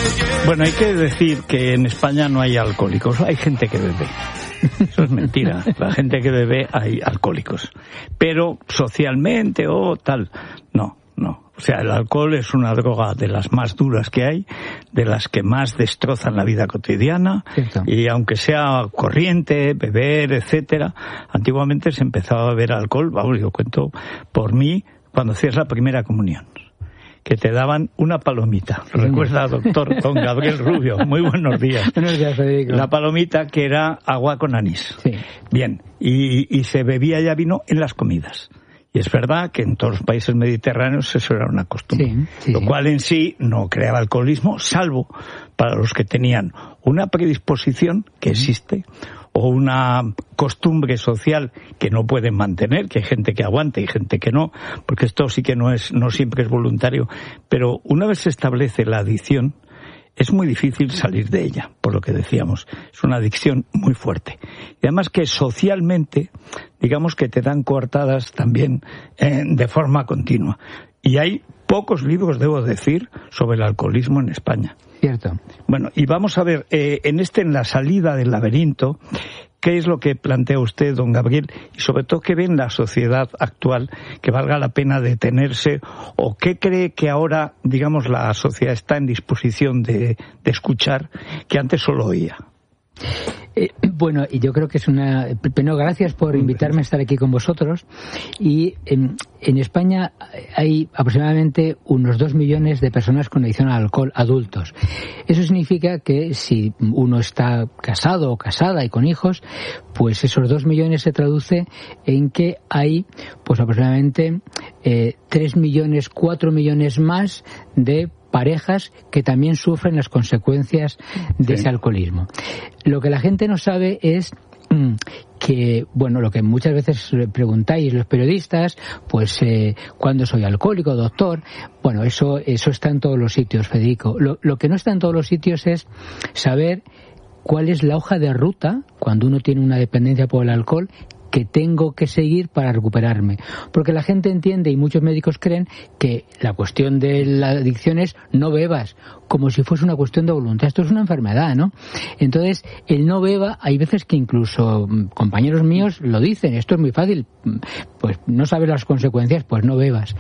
Bueno, hay que decir que en España no hay alcohólicos, hay gente que bebe. Eso es mentira. La gente que bebe hay alcohólicos. Pero socialmente o tal, no. O sea, el alcohol es una droga de las más duras que hay, de las que más destrozan la vida cotidiana. Cierto. Y aunque sea corriente, beber, etcétera, antiguamente se empezaba a beber alcohol, vamos, yo cuento por mí, cuando hacías la primera comunión, que te daban una palomita. ¿Lo recuerda, doctor don Gabriel Rubio? Muy buenos días. Buenos días, Federico. La palomita que era agua con anís. Sí. Bien, y se bebía ya vino en las comidas. Y es verdad que en todos los países mediterráneos eso era una costumbre, lo cual en sí no creaba alcoholismo, salvo para los que tenían una predisposición, que existe, o una costumbre social que no pueden mantener, que hay gente que aguanta y gente que no, porque esto sí que no siempre es voluntario, pero una vez se establece la adicción, es muy difícil salir de ella, por lo que decíamos. Es una adicción muy fuerte. Y además que socialmente, digamos que te dan coartadas también de forma continua. Y hay pocos libros, debo decir, sobre el alcoholismo en España. Cierto. Bueno, y vamos a ver, en la salida del laberinto, ¿qué es lo que plantea usted, don Gabriel? Y sobre todo, ¿qué ve en la sociedad actual que valga la pena detenerse? ¿O qué cree que ahora, digamos, la sociedad está en disposición de escuchar, que antes solo oía? Bueno, y yo creo que es Bueno, gracias por invitarme a estar aquí con vosotros. Y en España hay aproximadamente unos 2 millones de personas con adicción al alcohol adultos. Eso significa que si uno está casado o casada y con hijos, pues esos 2 millones se traduce en que hay pues aproximadamente 3 millones, 4 millones más de parejas que también sufren las consecuencias de ese alcoholismo. Lo que la gente no sabe es que, bueno, lo que muchas veces preguntáis los periodistas, pues, ¿cuándo soy alcohólico, doctor? Bueno, eso está en todos los sitios, Federico. Lo que no está en todos los sitios es saber cuál es la hoja de ruta cuando uno tiene una dependencia por el alcohol que tengo que seguir para recuperarme. Porque la gente entiende, y muchos médicos creen, que la cuestión de la adicción es no bebas, como si fuese una cuestión de voluntad. Esto es una enfermedad, ¿no? Entonces, el no beba, hay veces que incluso compañeros míos lo dicen, esto es muy fácil, pues no sabes las consecuencias, pues no bebas.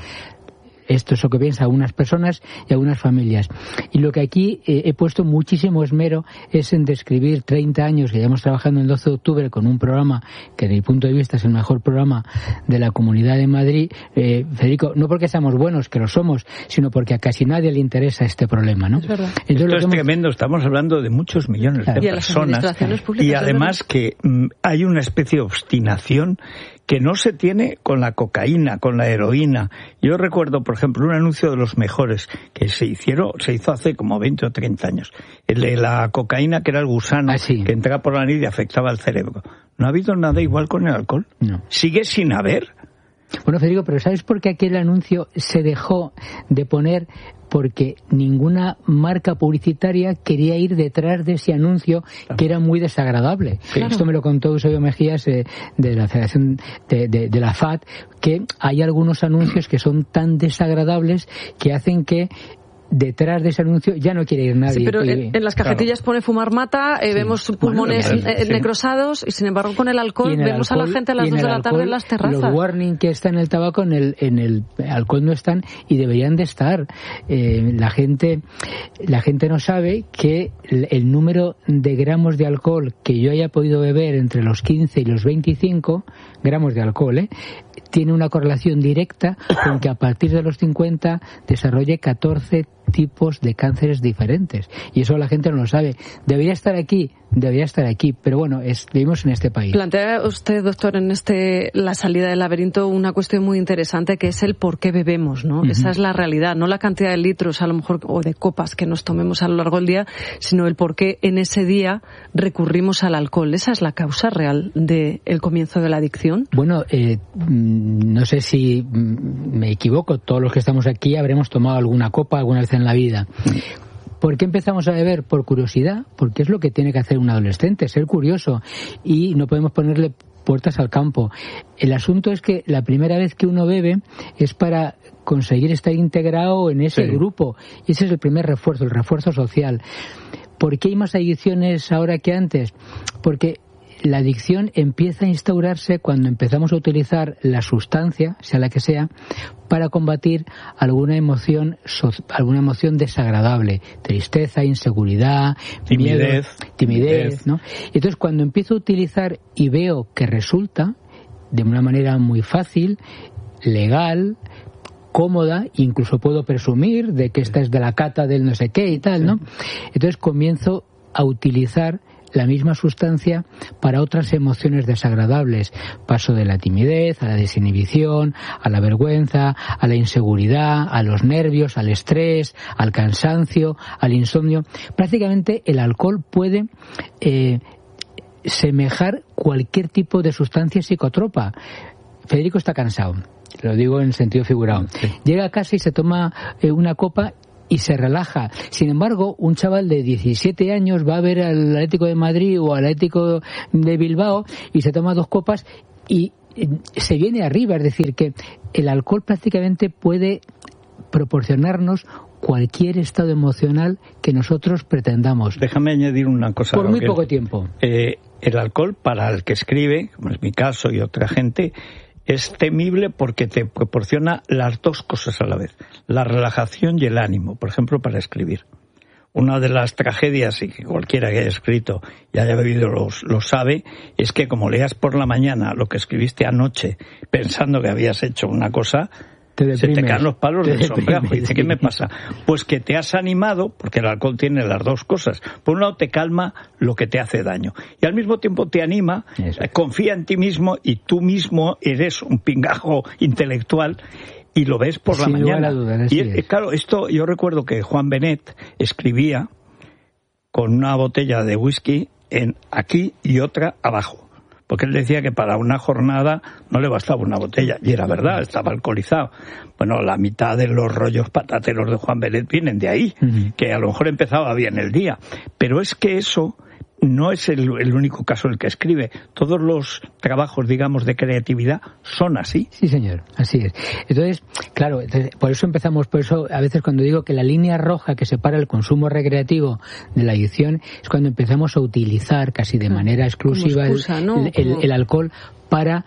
Esto es lo que piensan algunas personas y algunas familias. Y lo que aquí he puesto muchísimo esmero es en describir 30 años que llevamos trabajando en 12 de octubre con un programa que, desde mi punto de vista, es el mejor programa de la Comunidad de Madrid. Federico, no porque seamos buenos, que lo somos, sino porque a casi nadie le interesa este problema, ¿no? Es verdad. Esto es tremendo. Estamos hablando de muchos millones de personas. Y además que hay una especie de obstinación que no se tiene con la cocaína, con la heroína. Yo recuerdo, por ejemplo, un anuncio de los mejores que se hizo hace como 20 o 30 años. El de la cocaína, que era el gusano que entraba por la nariz y afectaba al cerebro. ¿No ha habido nada igual con el alcohol? No. ¿Sigue sin haber? Bueno, Federico, pero ¿sabes por qué aquel anuncio se dejó de poner? Porque ninguna marca publicitaria quería ir detrás de ese anuncio que era muy desagradable. Claro. Esto me lo contó Eusebio Mejías de la Federación de la FAT, que hay algunos anuncios que son tan desagradables que hacen que detrás de ese anuncio ya no quiere ir nadie. Sí, pero en las cajetillas pone fumar mata, vemos pulmones necrosados, y sin embargo con el alcohol vemos alcohol, a la gente a las 2 de la tarde en las terrazas. Los warning que están en el tabaco, en el alcohol no están, y deberían de estar. La gente no sabe que el número de gramos de alcohol que yo haya podido beber entre los 15 y los 25 gramos de alcohol, tiene una correlación directa con que a partir de los 50 desarrolle 14 tipos de cánceres diferentes. Y eso la gente no lo sabe. Debería estar aquí, pero bueno, vivimos en este país. Plantea usted, doctor, en la salida del laberinto, una cuestión muy interesante, que es el por qué bebemos, ¿no? Uh-huh. Esa es la realidad, no la cantidad de litros, a lo mejor, o de copas que nos tomemos a lo largo del día, sino el por qué en ese día recurrimos al alcohol. ¿Esa es la causa real del comienzo de la adicción? Bueno, no sé si me equivoco, todos los que estamos aquí habremos tomado alguna copa alguna vez en la vida. ¿Por qué empezamos a beber? Por curiosidad, porque es lo que tiene que hacer un adolescente, ser curioso, y no podemos ponerle puertas al campo. El asunto es que la primera vez que uno bebe es para conseguir estar integrado en ese grupo, y ese es el primer refuerzo, el refuerzo social. ¿Por qué hay más adicciones ahora que antes? Porque la adicción empieza a instaurarse cuando empezamos a utilizar la sustancia, sea la que sea, para combatir alguna emoción desagradable, tristeza, inseguridad, timidez, ¿no? Entonces, cuando empiezo a utilizar y veo que resulta de una manera muy fácil, legal, cómoda, incluso puedo presumir de que esta es de la cata del no sé qué y tal, ¿no? Entonces comienzo a utilizar la misma sustancia para otras emociones desagradables. Paso de la timidez a la desinhibición, a la vergüenza, a la inseguridad, a los nervios, al estrés, al cansancio, al insomnio. Prácticamente el alcohol puede semejar cualquier tipo de sustancia psicotropa. Federico está cansado, lo digo en sentido figurado. Llega a casa y se toma una copa y se relaja. Sin embargo, un chaval de 17 años va a ver al Atlético de Madrid o al Atlético de Bilbao y se toma 2 copas y se viene arriba. Es decir, que el alcohol prácticamente puede proporcionarnos cualquier estado emocional que nosotros pretendamos. Déjame añadir una cosa. Por muy poco tiempo. El alcohol, para el que escribe, como es mi caso y otra gente, es temible porque te proporciona las 2 cosas a la vez, la relajación y el ánimo, por ejemplo, para escribir. Una de las tragedias, y que cualquiera que haya escrito y haya bebido lo sabe, es que como leas por la mañana lo que escribiste anoche pensando que habías hecho una cosa, se te caen los palos del sombrero. Y dice, ¿qué me pasa? Pues que te has animado, porque el alcohol tiene las 2 cosas. Por un lado te calma lo que te hace daño y al mismo tiempo te anima, confía en ti mismo y tú mismo eres un pingajo intelectual y lo ves por la mañana. Y claro, esto yo recuerdo que Juan Benet escribía con una botella de whisky aquí y otra abajo. Porque él decía que para una jornada no le bastaba una botella. Y era verdad, estaba alcoholizado. Bueno, la mitad de los rollos patateros de Juan Benet vienen de ahí, que a lo mejor empezaba bien el día. Pero es que eso no es el único caso en el que escribe. Todos los trabajos, digamos, de creatividad son así. Sí, señor, así es. Entonces, claro, por eso a veces cuando digo que la línea roja que separa el consumo recreativo de la adicción es cuando empezamos a utilizar casi de manera exclusiva el alcohol para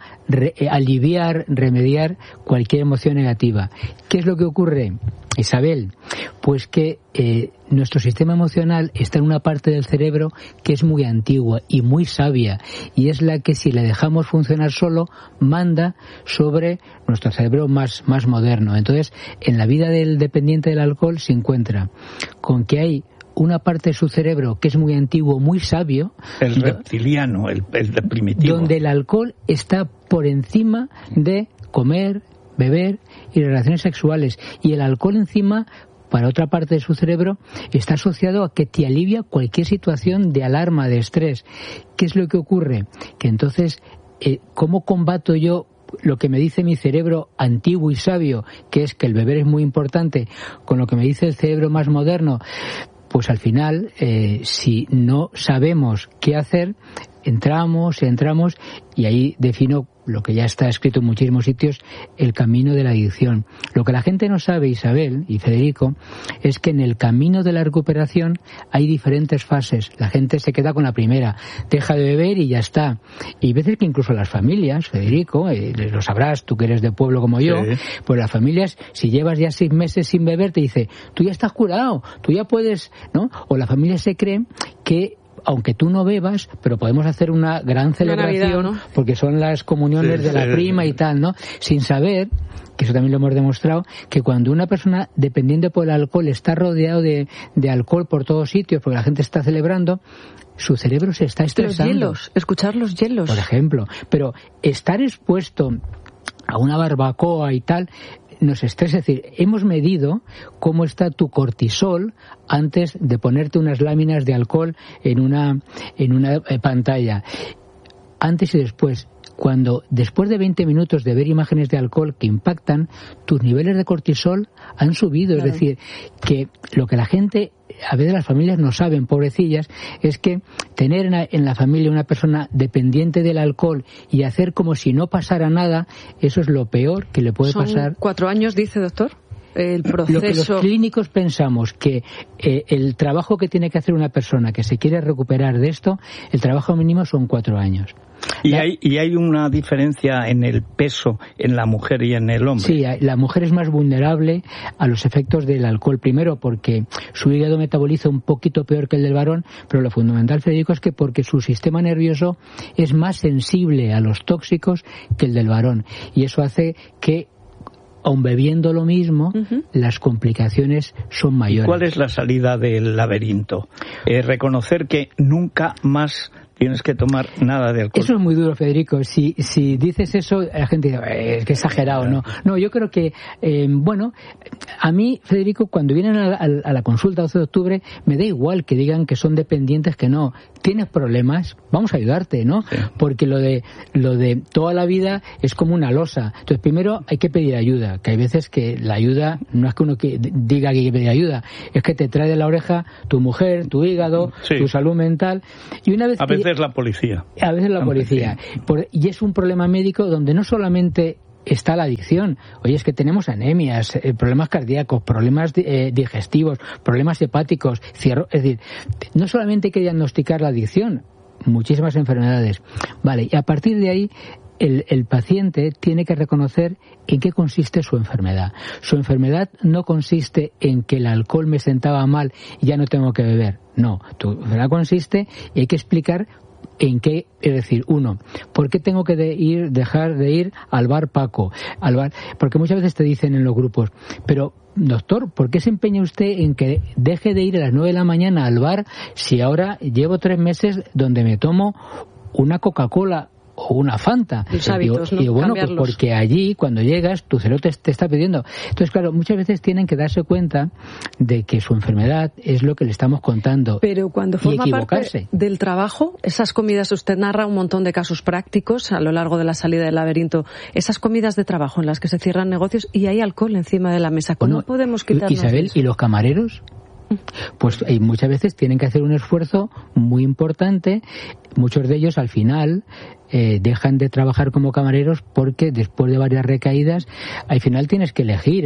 aliviar, remediar cualquier emoción negativa. ¿Qué es lo que ocurre, Isabel? Pues que nuestro sistema emocional está en una parte del cerebro que es muy antigua y muy sabia, y es la que, si la dejamos funcionar solo, manda sobre nuestro cerebro más moderno. Entonces, en la vida del dependiente del alcohol se encuentra con que hay una parte de su cerebro que es muy antiguo, muy sabio, el reptiliano, el primitivo, donde el alcohol está por encima de comer, beber y relaciones sexuales, y el alcohol encima, para otra parte de su cerebro, está asociado a que te alivia cualquier situación de alarma, de estrés. ¿Qué es lo que ocurre? Que entonces, ¿cómo combato yo lo que me dice mi cerebro antiguo y sabio, que es que el beber es muy importante, con lo que me dice el cerebro más moderno? Pues al final, si no sabemos qué hacer, entramos y ahí defino lo que ya está escrito en muchísimos sitios, el camino de la adicción. Lo que la gente no sabe, Isabel y Federico, es que en el camino de la recuperación hay diferentes fases. La gente se queda con la primera, deja de beber y ya está. Y veces que incluso las familias, Federico, lo sabrás, tú que eres de pueblo como yo, pues las familias, si llevas ya 6 meses sin beber, te dice, tú ya estás curado, tú ya puedes, ¿no? O la familia se cree que aunque tú no bebas, pero podemos hacer una gran celebración, Navidad, ¿no? Porque son las comuniones de la prima y tal, ¿no? Sin saber, que eso también lo hemos demostrado, que cuando una persona dependiente por el alcohol está rodeado de alcohol por todos sitios, porque la gente está celebrando, su cerebro se está estresando. Los hielos, escuchar los hielos. Por ejemplo, pero estar expuesto a una barbacoa y tal nos estresa. Es decir, hemos medido cómo está tu cortisol antes de ponerte unas láminas de alcohol en una pantalla, antes y después. cuando después de 20 minutos de ver imágenes de alcohol que impactan, tus niveles de cortisol han subido. Claro. Es decir, que lo que la gente, a veces las familias no saben, pobrecillas, es que tener en la familia una persona dependiente del alcohol y hacer como si no pasara nada, eso es lo peor que le puede pasar. ¿Son 4 años, dice, doctor? El proceso... Lo que los clínicos pensamos que el trabajo que tiene que hacer una persona que se quiere recuperar de esto, el trabajo mínimo son 4 años. ¿Y hay una diferencia en el peso en la mujer y en el hombre? Sí, la mujer es más vulnerable a los efectos del alcohol. Primero porque su hígado metaboliza un poquito peor que el del varón, pero lo fundamental, Federico, es que porque su sistema nervioso es más sensible a los tóxicos que el del varón. Y eso hace que, aun bebiendo lo mismo, las complicaciones son mayores. ¿Cuál es la salida del laberinto? Reconocer que nunca más tienes que tomar nada de alcohol. Eso es muy duro, Federico. Si dices eso, la gente dice, es que exagerado, ¿no? No, yo creo que, a mí, Federico, cuando vienen a la consulta 12 de octubre, me da igual que digan que son dependientes, que no. Tienes problemas, vamos a ayudarte, ¿no? Sí. Porque lo de toda la vida es como una losa. Entonces, primero hay que pedir ayuda, que hay veces que la ayuda no es que uno diga que hay que pedir ayuda, es que te trae de la oreja tu mujer, tu hígado, sí, tu salud mental. Y una vez a veces la policía. A veces la policía. Y es un problema médico donde no solamente está la adicción. Oye, es que tenemos anemias, problemas cardíacos, problemas digestivos, problemas hepáticos, es decir, no solamente hay que diagnosticar la adicción, muchísimas enfermedades. Vale, y a partir de ahí el paciente tiene que reconocer en qué consiste su enfermedad. Su enfermedad no consiste en que el alcohol me sentaba mal y ya no tengo que beber. No, tu enfermedad consiste y hay que explicar en qué, es decir, uno, ¿por qué tengo que dejar de ir al bar Paco? Porque muchas veces te dicen en los grupos, pero doctor, ¿por qué se empeña usted en que deje de ir a las 9 de la mañana al bar si ahora llevo 3 meses donde me tomo una Coca-Cola o una Fanta? Los hábitos, y bueno, pues porque allí cuando llegas tu cerebro te está pidiendo. Entonces, claro, muchas veces tienen que darse cuenta de que su enfermedad es lo que le estamos contando. Pero cuando forma parte del trabajo, esas comidas, usted narra un montón de casos prácticos a lo largo de la salida del laberinto, esas comidas de trabajo en las que se cierran negocios y hay alcohol encima de la mesa. ¿Cómo podemos quitarnos Isabel, eso? ¿Y los camareros? Pues muchas veces tienen que hacer un esfuerzo muy importante. Muchos de ellos al final dejan de trabajar como camareros porque después de varias recaídas al final tienes que elegir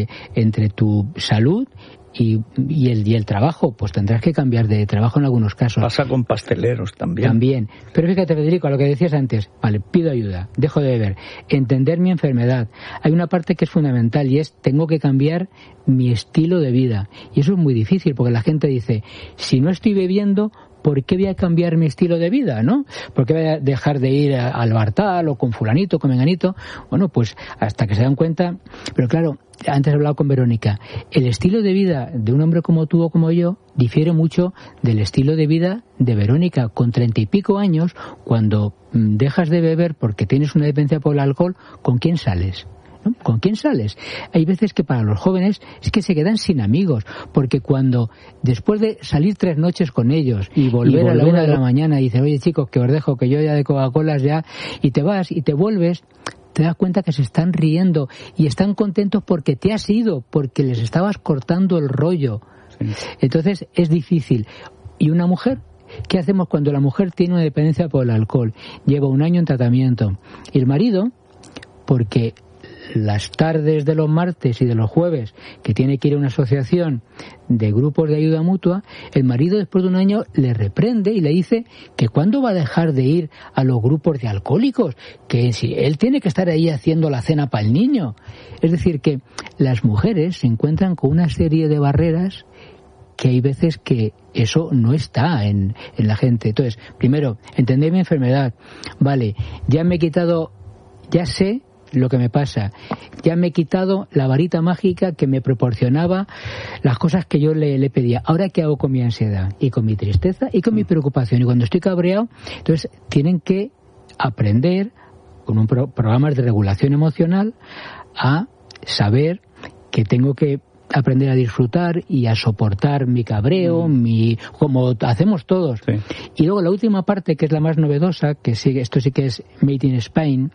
entre tu salud y el trabajo. Pues tendrás que cambiar de trabajo en algunos casos. Pasa con pasteleros también. Pero fíjate, Federico, a lo que decías antes, vale, pido ayuda, dejo de beber, entender mi enfermedad. Hay una parte que es fundamental y es tengo que cambiar mi estilo de vida. Y eso es muy difícil porque la gente dice, si no estoy bebiendo, ¿por qué voy a cambiar mi estilo de vida, no? ¿Por qué voy a dejar de ir al bar tal o con fulanito, con menganito? Bueno, pues hasta que se dan cuenta. Pero claro, antes he hablado con Verónica, el estilo de vida de un hombre como tú o como yo difiere mucho del estilo de vida de Verónica. Con 30 y pico años, cuando dejas de beber porque tienes una dependencia por el alcohol, ¿con quién sales? ¿No? ¿Con quién sales? Hay veces que para los jóvenes es que se quedan sin amigos, porque cuando después de salir 3 noches con ellos y volver a la 1 de la mañana y dices, oye chicos, que os dejo, que yo ya de Coca-Colas ya, y te vas y te vuelves, te das cuenta que se están riendo y están contentos porque te has ido, porque les estabas cortando el rollo. Sí. Entonces es difícil. ¿Y una mujer? ¿Qué hacemos cuando la mujer tiene una dependencia por el alcohol? Lleva 1 año en tratamiento. Y el marido, porque las tardes de los martes y de los jueves que tiene que ir a una asociación de grupos de ayuda mutua, el marido después de 1 año le reprende y le dice que cuándo va a dejar de ir a los grupos de alcohólicos, que si él tiene que estar ahí haciendo la cena para el niño. Es decir, que las mujeres se encuentran con una serie de barreras que hay veces que eso no está en la gente. Entonces, primero, entender mi enfermedad. Vale, ya sé lo que me pasa. Ya me he quitado la varita mágica que me proporcionaba las cosas que yo le pedía. Ahora, ¿qué hago con mi ansiedad? Y con mi tristeza y con mi preocupación. Y cuando estoy cabreado, entonces tienen que aprender con un programas de regulación emocional a saber que tengo que aprender a disfrutar y a soportar mi cabreo, como hacemos todos. Sí. Y luego la última parte, que es la más novedosa, que sigue, esto sí que es Made in Spain.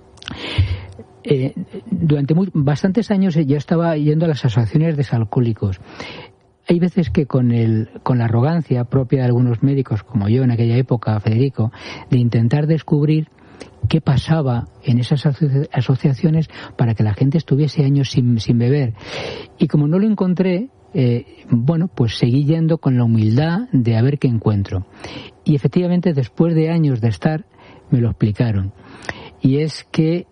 Durante bastantes años yo estaba yendo a las asociaciones de desalcohólicos. Hay veces que con la arrogancia propia de algunos médicos, como yo en aquella época, Federico, de intentar descubrir qué pasaba en esas asociaciones para que la gente estuviese años sin beber. Y como no lo encontré, pues seguí yendo con la humildad de a ver qué encuentro. Y efectivamente, después de años de estar, me lo explicaron. Y es que,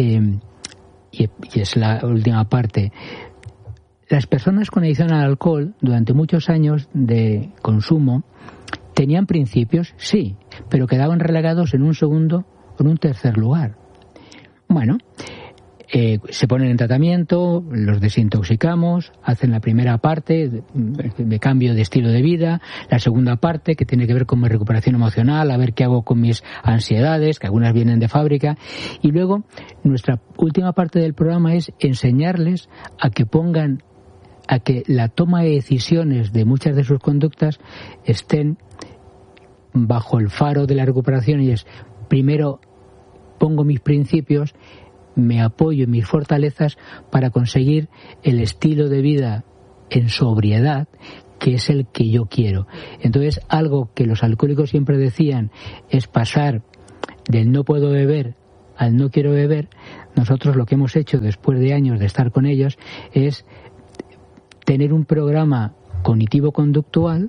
y es la última parte, las personas con adicción al alcohol, durante muchos años de consumo, tenían principios, sí, pero quedaban relegados en un segundo o en un tercer lugar. Bueno, se ponen en tratamiento, los desintoxicamos, hacen la primera parte de cambio de estilo de vida, la segunda parte que tiene que ver con mi recuperación emocional, a ver qué hago con mis ansiedades, que algunas vienen de fábrica, y luego nuestra última parte del programa es enseñarles a que la toma de decisiones de muchas de sus conductas estén bajo el faro de la recuperación, y es, primero pongo mis principios, me apoyo en mis fortalezas para conseguir el estilo de vida en sobriedad, que es el que yo quiero. Entonces, algo que los alcohólicos siempre decían es pasar del no puedo beber al no quiero beber. Nosotros lo que hemos hecho después de años de estar con ellos es tener un programa cognitivo-conductual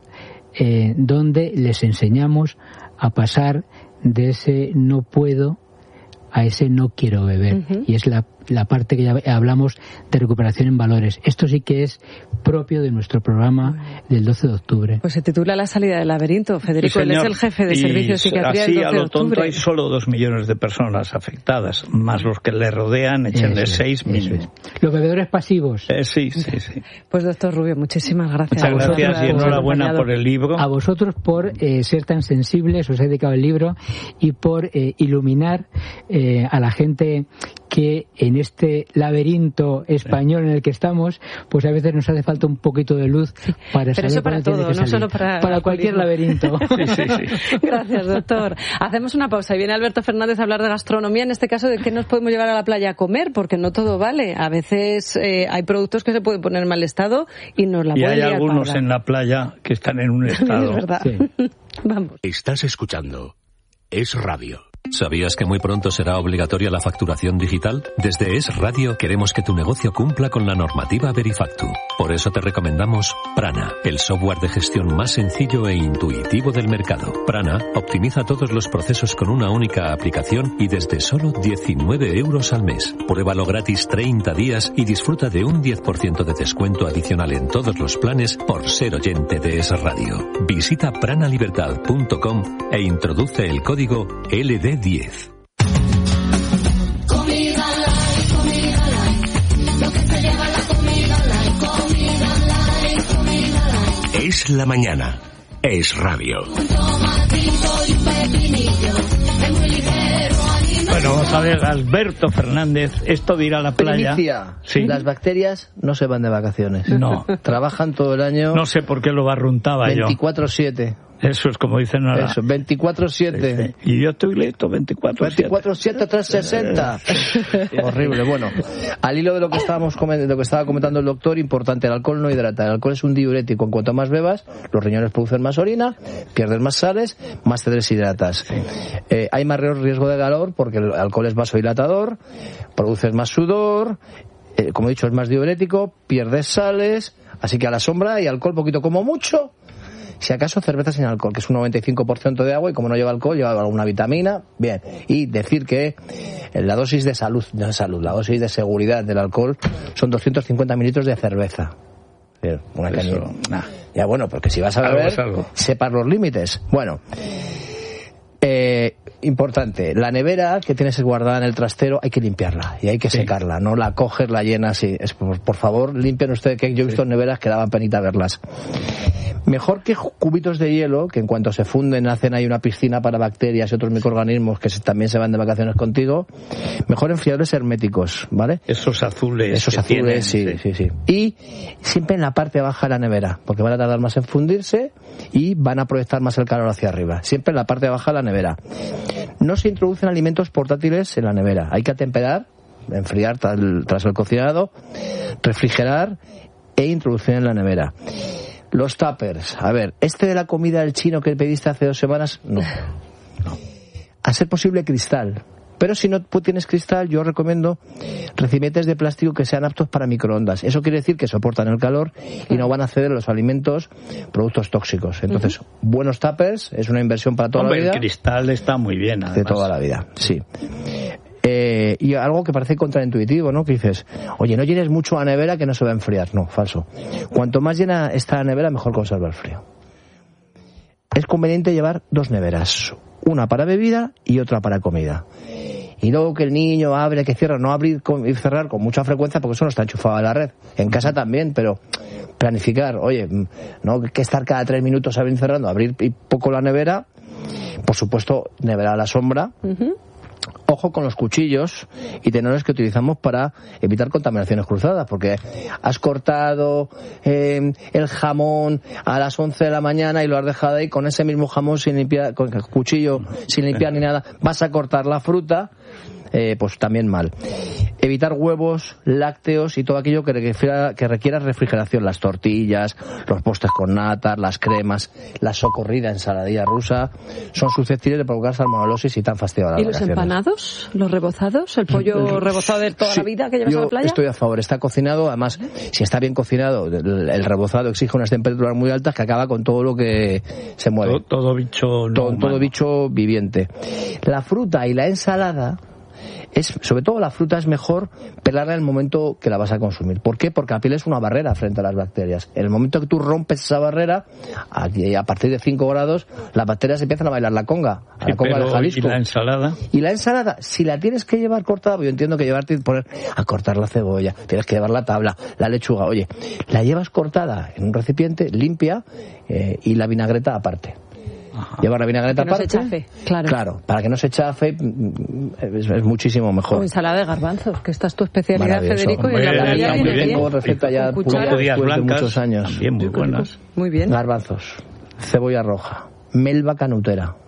donde les enseñamos a pasar de ese no puedo a ese no quiero beber. Y es la parte que ya hablamos de recuperación en valores. Esto sí que es propio de nuestro programa del 12 de octubre. Pues se titula La salida del laberinto. Federico, él es el jefe de servicio de psiquiatría del 12 de octubre. Así a lo tonto hay solo 2 millones de personas afectadas, más los que le rodean, échenle 6 mínimo. Los bebedores pasivos. Sí. Pues doctor Rubio, muchísimas gracias. Muchas gracias y enhorabuena por el libro. A vosotros por ser tan sensibles, os he dedicado el libro, y por iluminar a la gente que en este laberinto español en el que estamos, pues a veces nos hace falta un poquito de luz para saber. Pero eso para todo, no solo para cualquier laberinto. Sí. Gracias, doctor. Hacemos una pausa y viene Alberto Fernández a hablar de gastronomía, en este caso de qué nos podemos llevar a la playa a comer, porque no todo vale. A veces hay productos que se pueden poner en mal estado y nos la pueden liar. Y hay algunos en la playa que están en un estado. Es verdad. Sí. Vamos. Estás escuchando Es Radio. ¿Sabías que muy pronto será obligatoria la facturación digital? Desde Es Radio queremos que tu negocio cumpla con la normativa Verifactu. Por eso te recomendamos Prana, el software de gestión más sencillo e intuitivo del mercado. Prana optimiza todos los procesos con una única aplicación y desde solo 19 euros al mes. Pruébalo gratis 30 días y disfruta de un 10% de descuento adicional en todos los planes por ser oyente de Es Radio. Visita pranalibertad.com e introduce el código LD10. Comida light, lo que se lleva la comida light. Es la mañana, Es Radio. Un tomatito y un pepinillo, es muy ligero. Bueno, vamos a ver, Alberto Fernández, esto de ir a la playa... Primicia, ¿sí? Las bacterias no se van de vacaciones. No. Trabajan todo el año... No sé por qué lo barruntaba 24/7. Eso es como dicen ahora. Eso, 24/7. Sí. Y yo estoy listo 24/7. 24/7, 360. Horrible. Bueno, al hilo de lo que estaba comentando el doctor, importante, el alcohol no hidrata. El alcohol es un diurético. En cuanto más bebas, los riñones producen más orina, pierdes más sales, más te deshidratas. Hay más riesgo de calor porque el alcohol es vasodilatador, produces más sudor, como he dicho, es más diurético, pierdes sales, así que a la sombra hay alcohol poquito como mucho. Si acaso cerveza sin alcohol, que es un 95% de agua, y como no lleva alcohol, lleva alguna vitamina. Bien, y decir que la dosis de la dosis de seguridad del alcohol son 250 mililitros de cerveza. Una cañita. Ya bueno, porque si vas a beber, sepas los límites. Bueno, Importante, la nevera que tienes guardada en el trastero hay que limpiarla y hay que secarla, no la coges, la llenas y por favor limpien ustedes, que yo he visto neveras que daban penita verlas. Mejor que cubitos de hielo, que en cuanto se funden hacen ahí una piscina para bacterias y otros microorganismos que también se van de vacaciones contigo. Mejor enfriadores herméticos, ¿vale? Esos azules, sí. Y siempre en la parte baja de la nevera, porque van a tardar más en fundirse y van a proyectar más el calor hacia arriba. Siempre en la parte baja de la nevera. No se introducen alimentos portátiles en la nevera. Hay que atemperar, enfriar tras el cocinado, refrigerar e introducir en la nevera. Los tuppers. A ver, de la comida del chino que pediste hace 2 semanas, no. A ser posible cristal. Pero si no tienes cristal, yo recomiendo recipientes de plástico que sean aptos para microondas. Eso quiere decir que soportan el calor y no van a ceder los alimentos productos tóxicos. Entonces, buenos tuppers es una inversión para toda la vida. El cristal está muy bien, además. De toda la vida, sí. Y algo que parece contraintuitivo, ¿no? Que dices, oye, no llenes mucho la nevera que no se va a enfriar. No, falso. Cuanto más llena está la nevera, mejor conserva el frío. Es conveniente llevar 2 neveras, una para bebida y otra para comida. Y luego que el niño abre, que cierra, no abrir y cerrar con mucha frecuencia porque eso no está enchufado a la red. En casa también, pero planificar, oye, no que estar cada 3 minutos abriendo y cerrando, abrir poco la nevera, por supuesto, nevera a la sombra. Ojo con los cuchillos y tenedores que utilizamos para evitar contaminaciones cruzadas, porque has cortado el jamón a las 11 de la mañana y lo has dejado ahí con ese mismo jamón sin limpiar, con el cuchillo sin limpiar ni nada, vas a cortar la fruta, pues también mal. Evitar huevos, lácteos y todo aquello que requiera refrigeración, las tortillas, los postres con natas, las cremas, la socorrida ensaladilla rusa, son susceptibles de provocar salmonellosis y tan fastidiadas. ¿Y los empanados? ¿Los rebozados? ¿El pollo rebozado de toda la vida que llevas a la playa? Yo estoy a favor, está cocinado, además, si está bien cocinado, el rebozado exige unas temperaturas muy altas que acaba con todo lo que se mueve. Todo bicho viviente. La fruta y la ensalada, sobre todo la fruta, es mejor pelarla en el momento que la vas a consumir. ¿Por qué? Porque la piel es una barrera frente a las bacterias. En el momento que tú rompes esa barrera, a partir de 5 grados, las bacterias empiezan a bailar la conga, la conga de Jalisco. ¿Y la ensalada? Y la ensalada, si la tienes que llevar cortada, yo entiendo que poner a cortar la cebolla, tienes que llevar la tabla, la lechuga, oye, la llevas cortada en un recipiente, limpia, y la vinagreta aparte. Llevar la vinagreta aparte. Para que no se chafe, claro, para que no se chafe es muchísimo mejor. O ensalada de garbanzos, que esta es tu especialidad, Federico, y en la playa yo tengo receta ya después de muchos años. También muy buenas. Muy bien. Garbanzos, cebolla roja, melva canutera,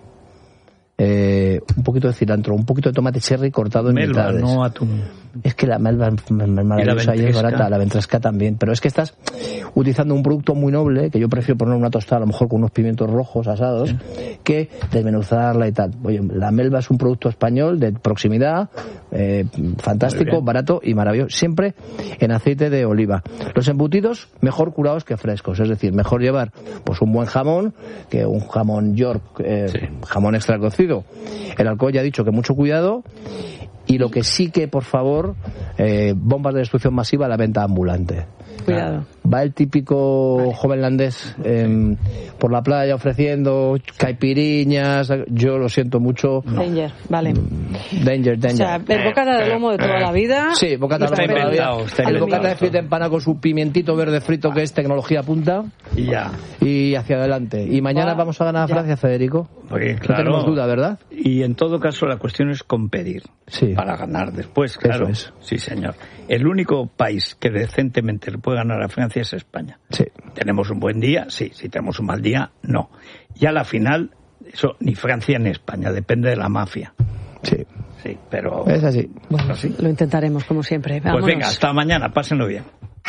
un poquito de cilantro, un poquito de tomate cherry cortado en mitades. No atún. Es que la melva es maravillosa y es barata, la ventresca también, pero es que estás utilizando un producto muy noble, que yo prefiero poner una tostada a lo mejor con unos pimientos rojos asados, que desmenuzarla y tal. Oye, la melva es un producto español de proximidad, fantástico, barato y maravilloso, siempre en aceite de oliva. Los embutidos mejor curados que frescos, es decir, mejor llevar pues un buen jamón que un jamón York, jamón extra cocido. El alcohol ya he dicho que mucho cuidado. Y lo que sí que, por favor, bombas de destrucción masiva a la venta ambulante. Cuidado. Va el típico joven landés por la playa ofreciendo caipiriñas. Yo lo siento mucho. Danger, vale. Danger. O sea, el bocata de lomo de toda la vida. Sí, bocata de lomo de toda la vida. El bocata de filete empanado con su pimientito verde frito, que es tecnología punta. Y ya. Y hacia adelante. Y mañana vamos a ganar a Francia, Federico. Porque, claro, no tenemos duda, ¿verdad? Y en todo caso la cuestión es competir para ganar después, claro. Eso es. Sí, señor. El único país que decentemente le puede ganar a Francia es España. Sí. ¿Tenemos un buen día? Sí. Si tenemos un mal día, no. Y a la final, eso ni Francia ni España, depende de la mafia. Sí. Sí, pero... Es así. Bueno, sí. Lo intentaremos, como siempre. Vámonos. Pues venga, hasta mañana, pásenlo bien.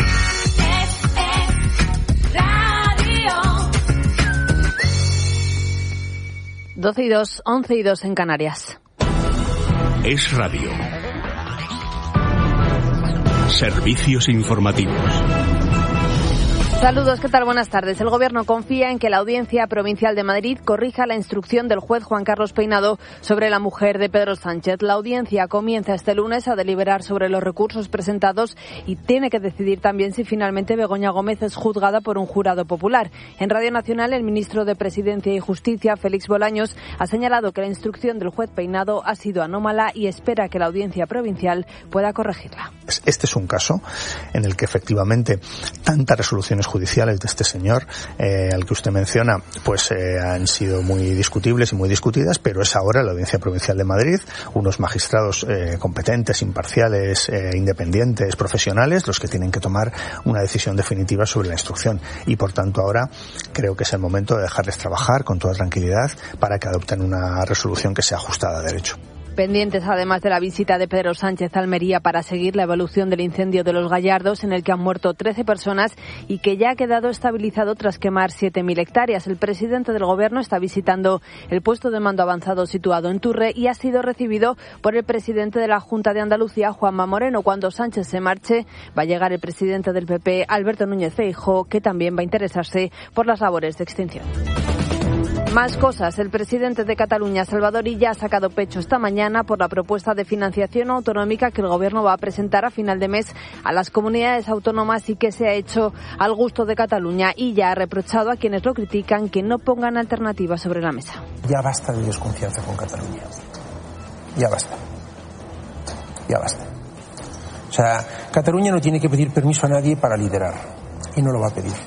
12:02, 11:02 en Canarias. Es Radio. Servicios informativos. Saludos, ¿qué tal? Buenas tardes. El Gobierno confía en que la Audiencia Provincial de Madrid corrija la instrucción del juez Juan Carlos Peinado sobre la mujer de Pedro Sánchez. La audiencia comienza este lunes a deliberar sobre los recursos presentados y tiene que decidir también si finalmente Begoña Gómez es juzgada por un jurado popular. En Radio Nacional, el ministro de Presidencia y Justicia, Félix Bolaños, ha señalado que la instrucción del juez Peinado ha sido anómala y espera que la Audiencia Provincial pueda corregirla. Este es un caso en el que efectivamente tantas resoluciones judiciales de este señor al que usted menciona pues han sido muy discutibles y muy discutidas, pero es ahora la Audiencia Provincial de Madrid, unos magistrados competentes, imparciales, independientes, profesionales, los que tienen que tomar una decisión definitiva sobre la instrucción, y por tanto ahora creo que es el momento de dejarles trabajar con toda tranquilidad para que adopten una resolución que sea ajustada a derecho. Pendientes además de la visita de Pedro Sánchez a Almería para seguir la evolución del incendio de Los Gallardos, en el que han muerto 13 personas y que ya ha quedado estabilizado tras quemar 7.000 hectáreas. El presidente del Gobierno está visitando el puesto de mando avanzado situado en Turre y ha sido recibido por el presidente de la Junta de Andalucía, Juanma Moreno. Cuando Sánchez se marche, va a llegar el presidente del PP, Alberto Núñez Feijóo, que también va a interesarse por las labores de extinción. Más cosas. El presidente de Cataluña, Salvador Illa, ha sacado pecho esta mañana por la propuesta de financiación autonómica que el Gobierno va a presentar a final de mes a las comunidades autónomas y que se ha hecho al gusto de Cataluña. Illa ha reprochado a quienes lo critican que no pongan alternativas sobre la mesa. Ya basta de desconfianza con Cataluña. Ya basta. Ya basta. O sea, Cataluña no tiene que pedir permiso a nadie para liderar. Y no lo va a pedir.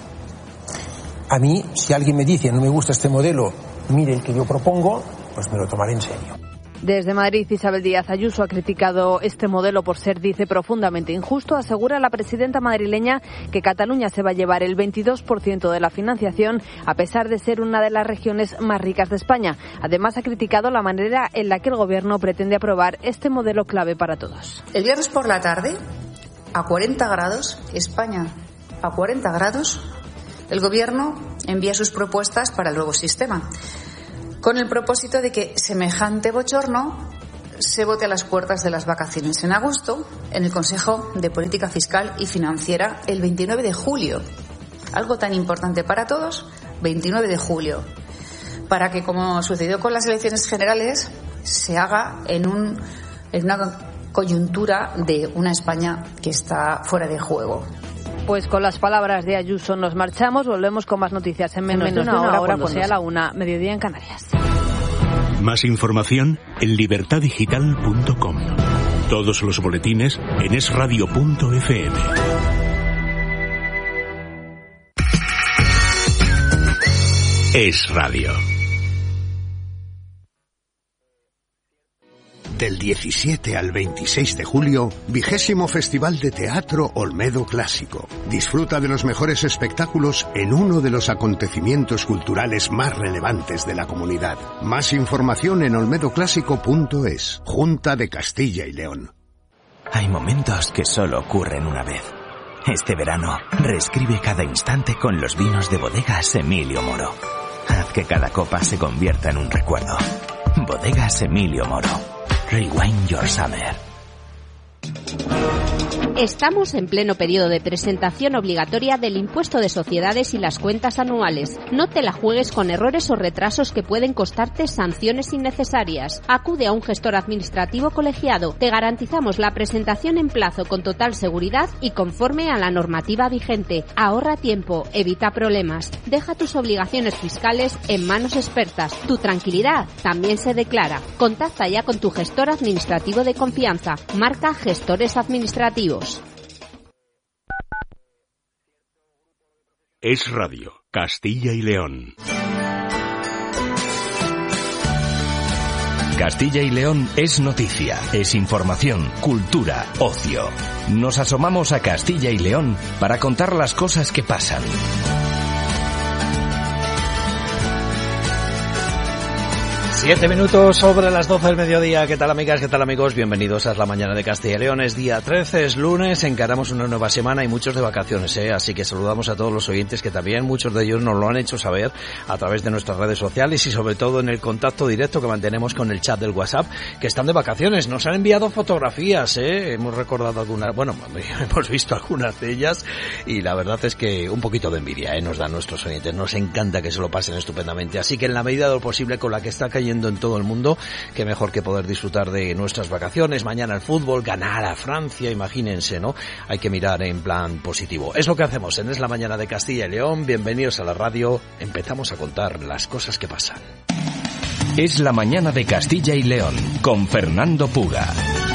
A mí, si alguien me dice no me gusta este modelo, mire el que yo propongo, pues me lo tomaré en serio. Desde Madrid, Isabel Díaz Ayuso ha criticado este modelo por ser, dice, profundamente injusto. Asegura la presidenta madrileña que Cataluña se va a llevar el 22% de la financiación, a pesar de ser una de las regiones más ricas de España. Además, ha criticado la manera en la que el Gobierno pretende aprobar este modelo clave para todos. El viernes por la tarde, a 40 grados, España a 40 grados, el Gobierno envía sus propuestas para el nuevo sistema, con el propósito de que semejante bochorno se vote a las puertas de las vacaciones en agosto en el Consejo de Política Fiscal y Financiera el 29 de julio. Algo tan importante para todos, 29 de julio, para que, como sucedió con las elecciones generales, se haga en una coyuntura de una España que está fuera de juego. Pues con las palabras de Ayuso nos marchamos. Volvemos con más noticias en menos de una hora cuando sea la 1, mediodía en Canarias. Más información en libertadigital.com. Todos los boletines en esradio.fm. Es Radio. Del 17 al 26 de julio, 20º Festival de Teatro Olmedo Clásico. Disfruta de los mejores espectáculos en uno de los acontecimientos culturales más relevantes de la comunidad. Más información en olmedoclásico.es. Junta de Castilla y León. Hay momentos que solo ocurren una vez. Este verano, reescribe cada instante con los vinos de Bodegas Emilio Moro. Haz que cada copa se convierta en un recuerdo. Bodegas Emilio Moro. Rewind your summer. Estamos en pleno periodo de presentación obligatoria del impuesto de sociedades y las cuentas anuales. No te la juegues con errores o retrasos que pueden costarte sanciones innecesarias. Acude a un gestor administrativo colegiado. Te garantizamos la presentación en plazo con total seguridad y conforme a la normativa vigente. Ahorra tiempo, evita problemas. Deja tus obligaciones fiscales en manos expertas. Tu tranquilidad también se declara. Contacta ya con tu gestor administrativo de confianza. Marca Gestores Administrativos. Es Radio, Castilla y León. Castilla y León es noticia, es información, cultura, ocio. Nos asomamos a Castilla y León para contar las cosas que pasan. 7 minutos sobre las 12 del mediodía. ¿Qué tal, amigas? ¿Qué tal, amigos? Bienvenidos a La Mañana de Castilla y León. Es día 13, es lunes, encaramos una nueva semana y muchos de vacaciones, Así que saludamos a todos los oyentes que también, muchos de ellos nos lo han hecho saber a través de nuestras redes sociales y sobre todo en el contacto directo que mantenemos con el chat del WhatsApp, que están de vacaciones. Nos han enviado fotografías, Hemos recordado algunas, bueno, hemos visto algunas de ellas y la verdad es que un poquito de envidia, nos dan nuestros oyentes. Nos encanta que se lo pasen estupendamente. Así que en la medida de lo posible, con la que está cayendo en todo el mundo, qué mejor que poder disfrutar de nuestras vacaciones. Mañana el fútbol, ganar a Francia, imagínense, ¿no? Hay que mirar en plan positivo. Es lo que hacemos en Es la Mañana de Castilla y León. Bienvenidos a la radio. Empezamos a contar las cosas que pasan. Es la Mañana de Castilla y León con Fernando Puga.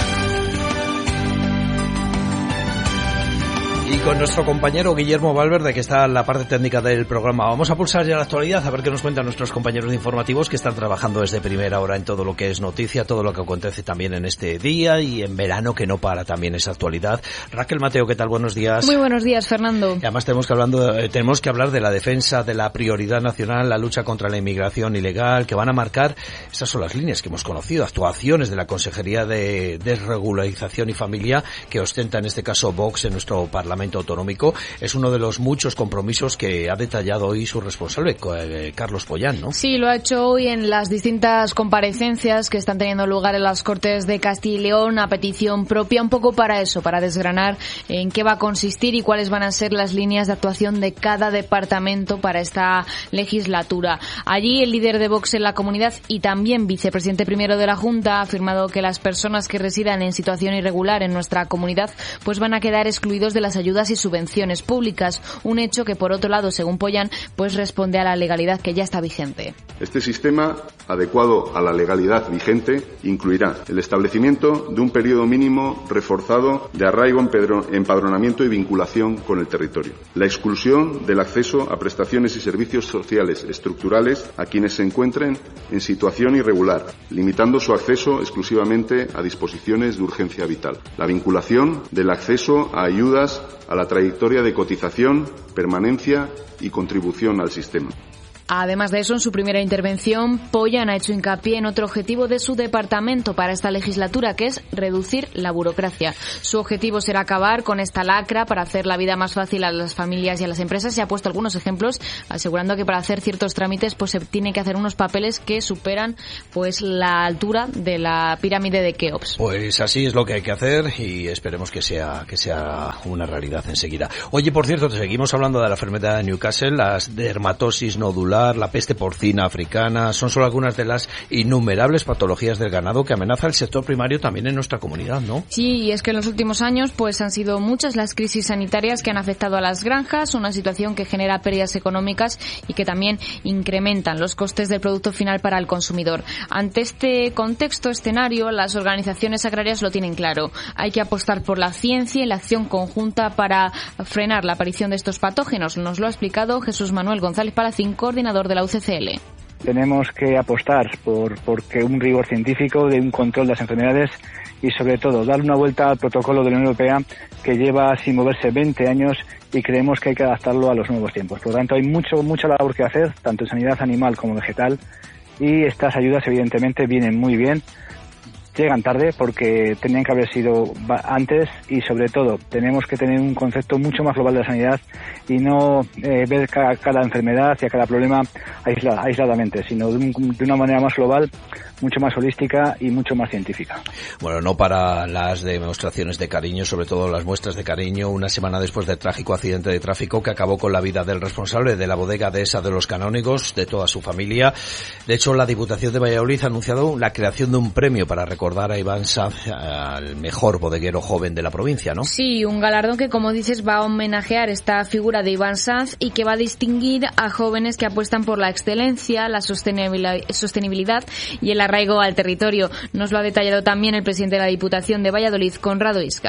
Y con nuestro compañero Guillermo Valverde, que está en la parte técnica del programa. Vamos a pulsar ya la actualidad, a ver qué nos cuentan nuestros compañeros informativos que están trabajando desde primera hora en todo lo que es noticia, todo lo que acontece también en este día y en verano, que no para también esa actualidad. Raquel Mateo, ¿qué tal? Buenos días. Muy buenos días, Fernando. Y además tenemos que hablar de la defensa de la prioridad nacional, la lucha contra la inmigración ilegal, que van a marcar, esas son las líneas que hemos conocido, actuaciones de la Consejería de Desregularización y Familia, que ostenta en este caso Vox en nuestro Parlamento Autonómico. Es uno de los muchos compromisos que ha detallado hoy su responsable, Carlos Pollán, ¿no? Sí, lo ha hecho hoy en las distintas comparecencias que están teniendo lugar en las Cortes de Castilla y León, a petición propia, un poco para eso, para desgranar en qué va a consistir y cuáles van a ser las líneas de actuación de cada departamento para esta legislatura. Allí el líder de Vox en la comunidad y también vicepresidente primero de la Junta ha afirmado que las personas que residan en situación irregular en nuestra comunidad pues van a quedar excluidos de las ayudas y subvenciones públicas, un hecho que por otro lado, según Pollán, pues responde a la legalidad que ya está vigente. Este sistema, adecuado a la legalidad vigente, incluirá el establecimiento de un periodo mínimo reforzado de arraigo, empadronamiento y vinculación con el territorio, la exclusión del acceso a prestaciones y servicios sociales estructurales a quienes se encuentren en situación irregular, limitando su acceso exclusivamente a disposiciones de urgencia vital, la vinculación del acceso a ayudas a la trayectoria de cotización, permanencia y contribución al sistema. Además de eso, en su primera intervención, Pollán ha hecho hincapié en otro objetivo de su departamento para esta legislatura, que es reducir la burocracia. Su objetivo será acabar con esta lacra para hacer la vida más fácil a las familias y a las empresas. Y ha puesto algunos ejemplos, asegurando que para hacer ciertos trámites pues se tiene que hacer unos papeles que superan pues la altura de la pirámide de Keops. Pues así es lo que hay que hacer y esperemos que sea una realidad enseguida. Oye, por cierto, seguimos hablando de la enfermedad de Newcastle, la dermatosis nodular, la peste porcina africana, son solo algunas de las innumerables patologías del ganado que amenaza el sector primario también en nuestra comunidad, ¿no? Sí, y es que en los últimos años pues han sido muchas las crisis sanitarias que han afectado a las granjas, una situación que genera pérdidas económicas y que también incrementan los costes del producto final para el consumidor. Ante este contexto, escenario, las organizaciones agrarias lo tienen claro. Hay que apostar por la ciencia y la acción conjunta para frenar la aparición de estos patógenos. Nos lo ha explicado Jesús Manuel González Palacín, coordinador de la UCCL. Tenemos que apostar porque un rigor científico, de un control de las enfermedades y sobre todo dar una vuelta al protocolo de la Unión Europea que lleva sin moverse 20 años y creemos que hay que adaptarlo a los nuevos tiempos. Por lo tanto, hay mucha labor que hacer, tanto en sanidad animal como vegetal, y estas ayudas evidentemente vienen muy bien. Llegan tarde porque tenían que haber sido antes y sobre todo tenemos que tener un concepto mucho más global de la sanidad y no ver cada enfermedad y a cada problema aisladamente, sino de una manera más global, mucho más holística y mucho más científica. Bueno, no para las demostraciones de cariño, sobre todo las muestras de cariño, una semana después del trágico accidente de tráfico que acabó con la vida del responsable de la bodega Dehesa de los Canónigos, de toda su familia. De hecho, la Diputación de Valladolid ha anunciado la creación de un premio para recordar a Iván Sanz, al mejor bodeguero joven de la provincia, ¿no? Sí, un galardón que, como dices, va a homenajear esta figura de Iván Sanz y que va a distinguir a jóvenes que apuestan por la excelencia, la sostenibilidad y el arraigo al territorio. Nos lo ha detallado también el presidente de la Diputación de Valladolid, Conrado Íscar.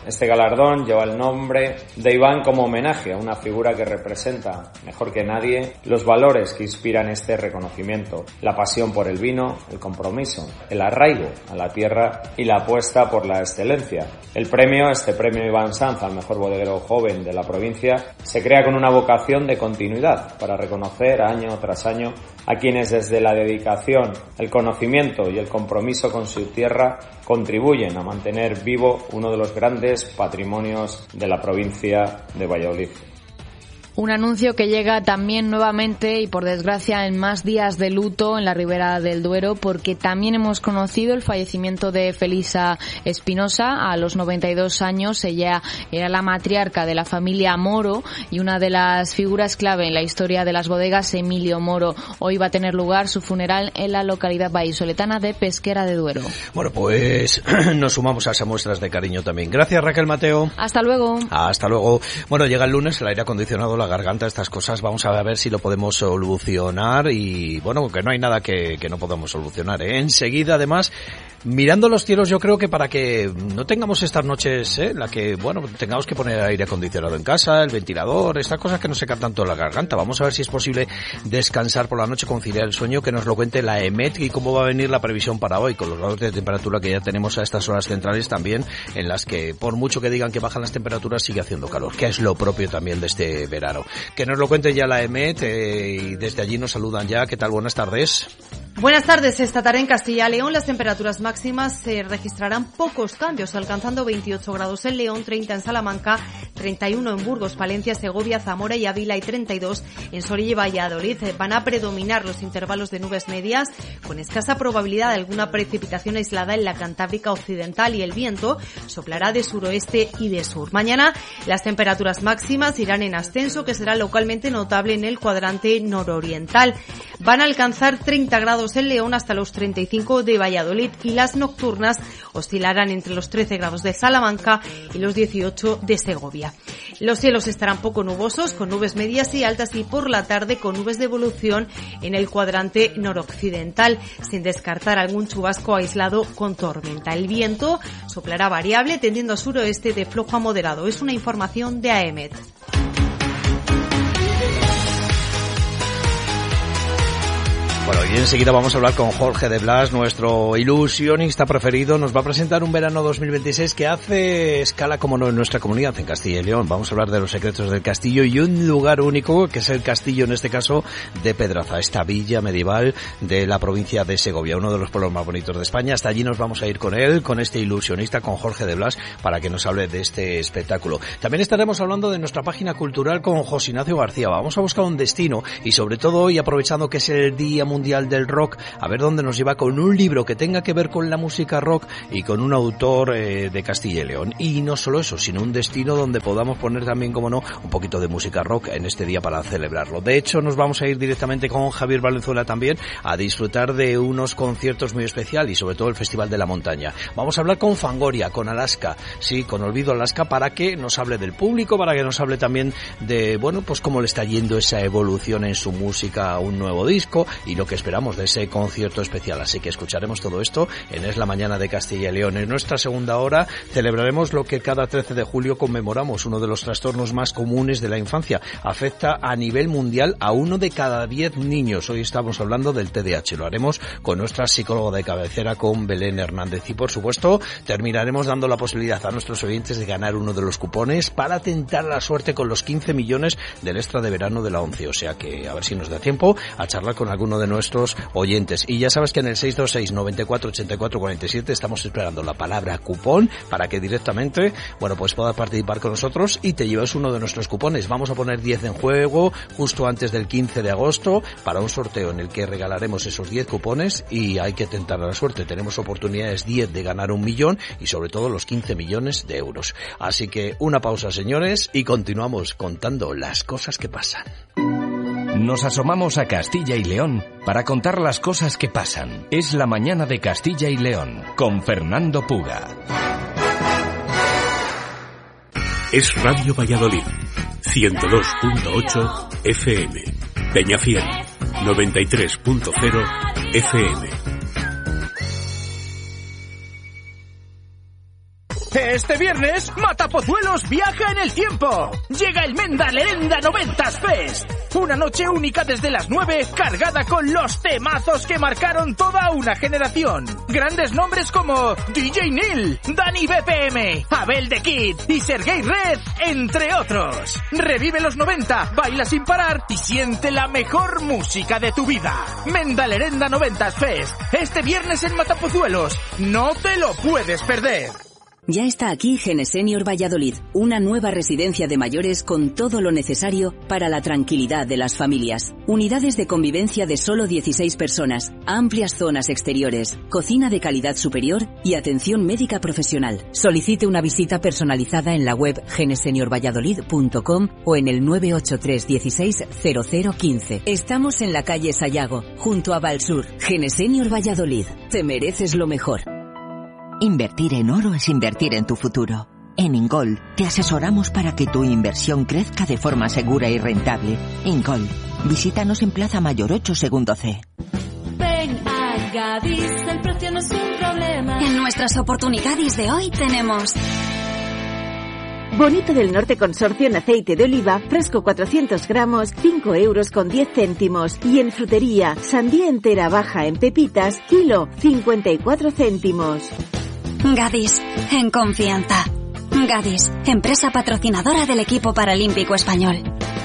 Este galardón lleva el nombre de Iván como homenaje a una figura que representa, mejor que nadie, los valores que inspiran este reconocimiento: la pasión por el vino, el compromiso, el arraigo a la tierra y la apuesta por la excelencia. Este premio Iván Sanz al mejor bodeguero joven de la provincia, se crea con una vocación de continuidad para reconocer año tras año a quienes desde la dedicación, el conocimiento y el compromiso con su tierra contribuyen a mantener vivo uno de los grandes patrimonios de la provincia de Valladolid. Un anuncio que llega también nuevamente y por desgracia en más días de luto en la Ribera del Duero, porque también hemos conocido el fallecimiento de Felisa Espinosa a los 92 años. Ella era la matriarca de la familia Moro y una de las figuras clave en la historia de las bodegas, Emilio Moro. Hoy va a tener lugar su funeral en la localidad vallisoletana de Pesquera de Duero. Bueno, pues nos sumamos a esas muestras de cariño también. Gracias, Raquel Mateo. Hasta luego. Hasta luego. Bueno, llega el lunes, el aire acondicionado, la garganta, estas cosas, vamos a ver si lo podemos solucionar y bueno, que no hay nada que no podamos solucionar, ¿eh? Enseguida, además, mirando los cielos, yo creo que para que no tengamos estas noches, la que, bueno, tengamos que poner aire acondicionado en casa, el ventilador, estas cosas que nos secan tanto la garganta, vamos a ver si es posible descansar por la noche, conciliar el sueño, que nos lo cuente la EMET y cómo va a venir la previsión para hoy, con los grados de temperatura que ya tenemos a estas horas centrales también, en las que por mucho que digan que bajan las temperaturas, sigue haciendo calor, que es lo propio también de este verano. Que nos lo cuente ya la EMET y desde allí nos saludan ya. ¿Qué tal? Buenas tardes. Buenas tardes. Esta tarde en Castilla y León las temperaturas máximas se registrarán pocos cambios, alcanzando 28 grados en León, 30 en Salamanca, 31 en Burgos, Palencia, Segovia, Zamora y Ávila y 32 en Soria y Valladolid. Van a predominar los intervalos de nubes medias con escasa probabilidad de alguna precipitación aislada en la Cantábrica occidental y el viento soplará de suroeste y de sur. Mañana las temperaturas máximas irán en ascenso, que será localmente notable en el cuadrante nororiental. Van a alcanzar 30 grados en León hasta los 35 de Valladolid y las nocturnas oscilarán entre los 13 grados de Salamanca y los 18 de Segovia. Los cielos estarán poco nubosos, con nubes medias y altas, y por la tarde con nubes de evolución en el cuadrante noroccidental, sin descartar algún chubasco aislado con tormenta. El viento soplará variable, tendiendo a suroeste de flojo a moderado. Es una información de AEMET. Bueno, y enseguida vamos a hablar con Jorge de Blas, nuestro ilusionista preferido. Nos va a presentar un verano 2026 que hace escala, como no, en nuestra comunidad, en Castilla y León. Vamos a hablar de los secretos del castillo y un lugar único, que es el castillo, en este caso, de Pedraza, esta villa medieval de la provincia de Segovia, uno de los pueblos más bonitos de España. Hasta allí nos vamos a ir con él, con este ilusionista, con Jorge de Blas, para que nos hable de este espectáculo. También estaremos hablando de nuestra página cultural con José Ignacio García. Vamos a buscar un destino y, sobre todo, hoy, aprovechando que es el Día Mundial del Rock, a ver dónde nos lleva con un libro que tenga que ver con la música rock y con un autor de Castilla y León. Y no solo eso, sino un destino donde podamos poner también, como no, un poquito de música rock en este día para celebrarlo. De hecho, nos vamos a ir directamente con Javier Valenzuela también a disfrutar de unos conciertos muy especiales y sobre todo el Festival de la Montaña. Vamos a hablar con Fangoria, con Alaska, sí, con Olvido Alaska, para que nos hable del público, para que nos hable también de, bueno, pues cómo le está yendo esa evolución en su música a un nuevo disco y lo que esperamos de ese concierto especial. Así que escucharemos todo esto en Es la Mañana de Castilla y León. En nuestra segunda hora celebraremos lo que cada 13 de julio conmemoramos, uno de los trastornos más comunes de la infancia. Afecta a nivel mundial a 1 de cada 10 niños. Hoy estamos hablando del TDAH. Lo haremos con nuestra psicóloga de cabecera, con Belén Hernández. Y por supuesto, terminaremos dando la posibilidad a nuestros oyentes de ganar uno de los cupones para tentar la suerte con los 15 millones del extra de verano de la ONCE. O sea que a ver si nos da tiempo a charlar con alguno de nuestros oyentes. Y ya sabes que en el 626 94 84 47 estamos esperando la palabra cupón para que directamente, bueno, pues puedas participar con nosotros y te lleves uno de nuestros cupones. Vamos a poner 10 en juego justo antes del 15 de agosto para un sorteo en el que regalaremos esos 10 cupones y hay que tentar la suerte. Tenemos oportunidades 10 de ganar 1 millón y sobre todo los 15 millones de euros. Así que una pausa, señores, y continuamos contando las cosas que pasan. Nos asomamos a Castilla y León para contar las cosas que pasan. Es la Mañana de Castilla y León, con Fernando Puga. Es Radio Valladolid, 102.8 FM. Peñafiel, 93.0 FM. Este viernes, Matapozuelos viaja en el tiempo. Llega el Menda Lerenda 90s Fest. Una noche única desde las 9, cargada con los temazos que marcaron toda una generación. Grandes nombres como DJ Neil, Dani BPM, Abel The Kid y Sergei Red, entre otros. Revive los 90, baila sin parar y siente la mejor música de tu vida. Menda Lerenda 90s Fest. Este viernes en Matapozuelos. No te lo puedes perder. Ya está aquí Genesenior Valladolid, una nueva residencia de mayores con todo lo necesario para la tranquilidad de las familias. Unidades de convivencia de solo 16 personas, amplias zonas exteriores, cocina de calidad superior y atención médica profesional. Solicite una visita personalizada en la web geneseniorvalladolid.com o en el 983 16 0015. Estamos en la calle Sayago, junto a Valsur. Genesenior Valladolid, te mereces lo mejor. Invertir en oro es invertir en tu futuro. En Ingol te asesoramos para que tu inversión crezca de forma segura y rentable. Ingol, visítanos en Plaza Mayor 8, segundo C. Ven a Gadis, el precio no es un problema. En nuestras oportunidades de hoy tenemos... Bonito del Norte Consorcio en aceite de oliva, fresco 400 gramos, 5 euros con 10 céntimos. Y en frutería, sandía entera baja en pepitas, kilo, 54 céntimos. Gadis, en confianza. Gadis, empresa patrocinadora del equipo paralímpico español.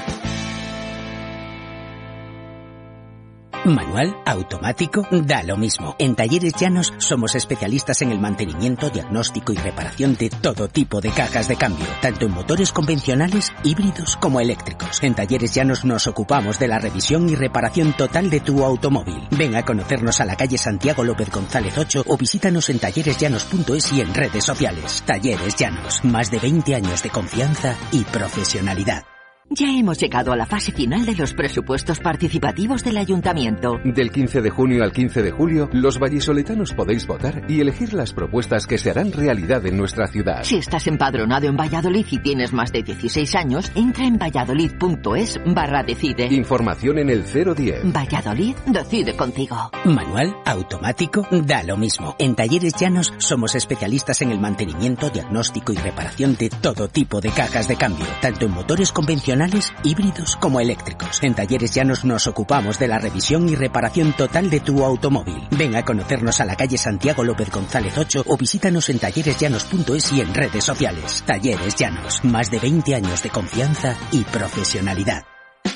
Manual, automático, da lo mismo. En Talleres Llanos somos especialistas en el mantenimiento, diagnóstico y reparación de todo tipo de cajas de cambio, tanto en motores convencionales, híbridos como eléctricos. En Talleres Llanos nos ocupamos de la revisión y reparación total de tu automóvil. Ven a conocernos a la calle Santiago López González 8 o visítanos en talleresllanos.es y en redes sociales. Talleres Llanos, más de 20 años de confianza y profesionalidad. Ya hemos llegado a la fase final de los presupuestos participativos del Ayuntamiento. Del 15 de junio al 15 de julio, los vallisoletanos podéis votar y elegir las propuestas que se harán realidad en nuestra ciudad. Si estás empadronado en Valladolid y tienes más de 16 años, entra en valladolid.es/decide. Información en el 010. Valladolid decide contigo. Manual, automático, da lo mismo. En Talleres Llanos somos especialistas en el mantenimiento, diagnóstico y reparación de todo tipo de cajas de cambio, tanto en motores convencionales, híbridos como eléctricos. En Talleres Llanos nos ocupamos de la revisión y reparación total de tu automóvil. Ven a conocernos a la calle Santiago López González 8 o visítanos en talleresllanos.es y en redes sociales. Talleres Llanos, más de 20 años de confianza y profesionalidad.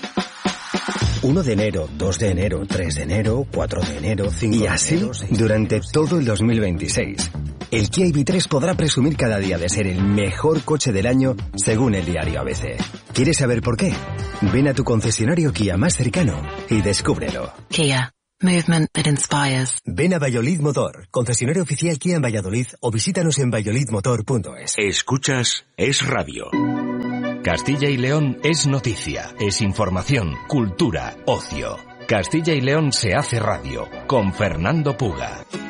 1 de enero, 2 de enero, 3 de enero, 4 de enero, 5 de enero... Y así, durante todo el 2026. El Kia EV3 podrá presumir cada día de ser el mejor coche del año, según el diario ABC. ¿Quieres saber por qué? Ven a tu concesionario Kia más cercano y descúbrelo. Kia. Movement that inspires. Ven a Valladolid Motor, concesionario oficial Kia en Valladolid, o visítanos en valladolidmotor.es. Escuchas Es Radio. Castilla y León es noticia, es información, cultura, ocio. Castilla y León se hace radio, con Fernando Puga.